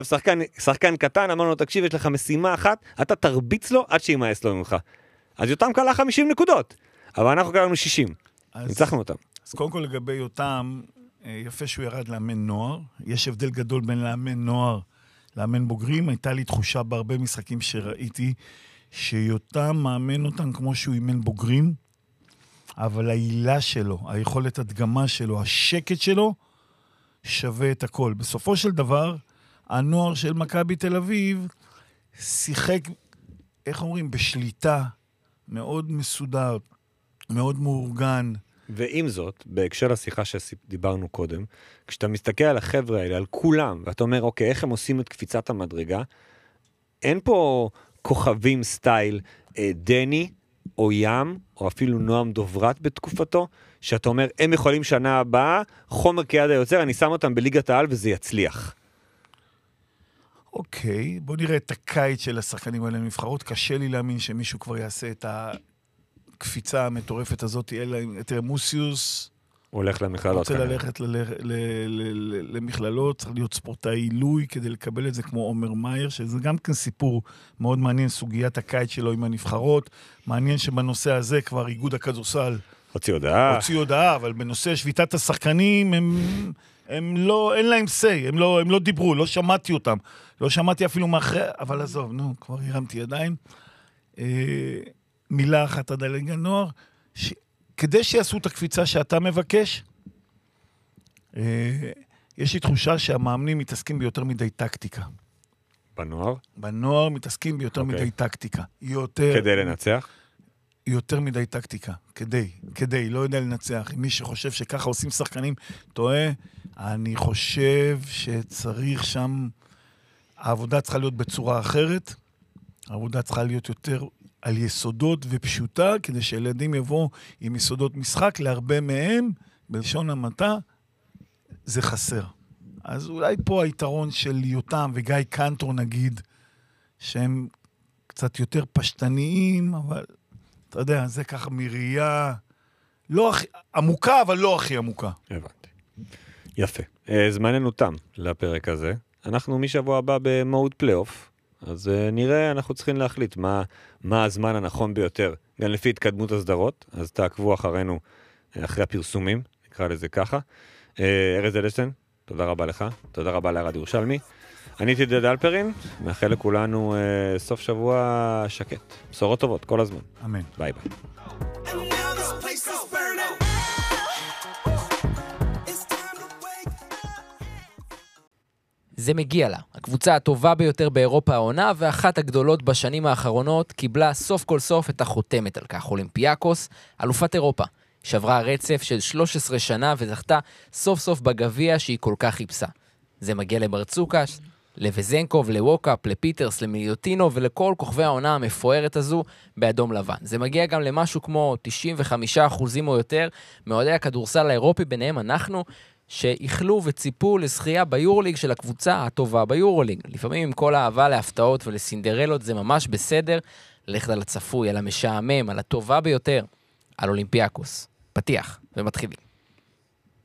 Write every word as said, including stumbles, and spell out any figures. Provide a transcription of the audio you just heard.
שחקן, שחקן קטן, אמרנו לו, תקשיב, יש לך משימה אחת, אתה תרביץ לו עד שימאס לו ממך. אז יותם קלה חמישים נקודות, אבל אנחנו קלענו שישים. ניצחנו אותם. אז קודם כל לגבי יותם, יפה שהוא ירד לאמן נוער. יש הבדל גדול בין לאמן נוער לאמן בוגרים. הייתה לי תחושה בהרבה משחקים שראיתי, שיותם מאמן אותם כמו שהוא אימן בוגרים, אבל העילה שלו, היכולת הדגמה שלו, השקט שלו, שווה את הכל. בסופו של דבר, הנוער של מכבי תל אביב שיחק, איך אומרים, בשליטה מאוד מסודר, מאוד מאורגן. ועם זאת, בהקשר לשיחה שדיברנו קודם, כשאתה מסתכל על החבר'ה האלה, על כולם, ואתה אומר, אוקיי, איך הם עושים את קפיצת המדרגה, אין פה כוכבים סטייל אה, דני או ים, או אפילו נועם דוברת בתקופתו, שאתה אומר, הם יכולים שנה הבאה, חומר כיד היוצר, אני שם אותם בליגת העל וזה יצליח. אוקיי, בוא נראה את הקיץ של השחקנים האלה לנבחרות. קשה לי להאמין שמישהו כבר יעשה את הקפיצה המטורפת הזאת, אלא את מוסיוס. הולך למכללות. רוצה ללכת למכללות, צריך להיות ספורטאי עילוי כדי לקבל את זה כמו עומר מאייר, שזה גם כן סיפור מאוד מעניין, סוגיית הקיץ שלו עם הנבחרות. מעניין שבנושא הזה כבר איגוד הכדורסל הוציא הודעה. הוציא הודעה, אבל בנושא שביתת השחקנים הם... הם לא, אין להם סי, הם לא, הם לא דיברו, לא שמעתי אותם, לא שמעתי אפילו מאחרי, אבל עזוב, נו, כבר הרמתי ידיים. אה, מילה אחת עד הליגה נוער, ש... כדי שיעשו את הקפיצה שאתה מבקש, אה, יש לי תחושה שהמאמנים מתעסקים ביותר מדי טקטיקה. בנוער? בנוער מתעסקים ביותר okay. מדי טקטיקה. יותר... כדי לנצח? יותר מדי טקטיקה, כדי, כדי, לא יודע לנצח. מי שחושב שככה עושים שחקנים, טועה. אני חושב שצריך שם, העבודה צריכה להיות בצורה אחרת, העבודה צריכה להיות יותר על יסודות ופשוטה, כדי שילדים יבואו עם יסודות משחק, להרבה מהם, בלשון המעטה, זה חסר. אז אולי פה היתרון של יותם וגיא קנטור נגיד, שהם קצת יותר פשטניים, אבל אתה יודע, זה ככה מראייה, לא הכי, עמוקה, אבל לא הכי עמוקה. הבנתי. יפה. זמננו תם לפרק הזה. אנחנו משבוע הבא במוד פלייאוף, אז נראה, אנחנו צריכים להחליט מה, מה הזמן הנכון ביותר, גם לפי התקדמות הסדרות, אז תעקבו אחרינו, אחרי הפרסומים, נקרא לזה ככה. ארז אדלשטיין, תודה רבה לך, תודה רבה לארד ירושלמי. אני תדד אלפרין, מאחל לכולנו אה, סוף שבוע שקט. בשורות טובות, כל הזמן. אמן. ביי ביי. זה מגיע לה. הקבוצה הטובה ביותר באירופה העונה, ואחת הגדולות בשנים האחרונות, קיבלה סוף כל סוף את החותמת על כך. אולימפיאקוס, אלופת אירופה. שברה רצף של שלוש עשרה שנה וזכתה סוף סוף בגביע שהיא כל כך חיפשה. זה מגיע לברצוקס, לווזנקוב, לווקאפ, לפיטרס, למיליוטינו ולכל כוכבי העונה המפוארת הזו באדום לבן. זה מגיע גם למשהו כמו תשעים וחמישה אחוזים או יותר מאוהדי הכדורסל האירופי, ביניהם אנחנו, שהחלו וציפו לזכייה ביורוליג של הקבוצה הטובה ביורוליג. לפעמים עם כל האהבה להפתעות ולסינדרלות זה ממש בסדר, ללכת על הצפוי, על המשעמם, על הטובה ביותר, על אולימפיאקוס. פתיח ומתחילים.